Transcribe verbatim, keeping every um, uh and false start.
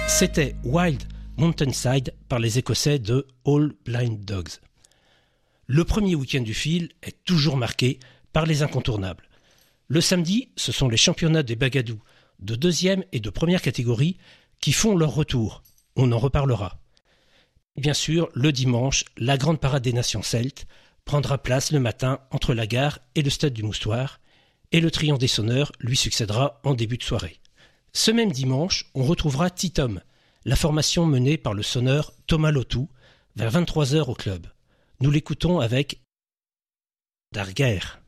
C'était Wild Mountainside par les Écossais de All Blind Dogs. Le premier week-end du fil est toujours marqué par les incontournables. Le samedi, ce sont les championnats des bagadous de deuxième et de première catégorie qui font leur retour. On en reparlera. Et bien sûr, le dimanche, la grande parade des nations celtes prendra place le matin entre la gare et le stade du Moustoir, et le triomphe des sonneurs lui succédera en début de soirée. Ce même dimanche, on retrouvera Titom, la formation menée par le sonneur Thomas Lotou, vers vingt-trois heures au club. Nous l'écoutons avec Darguerre.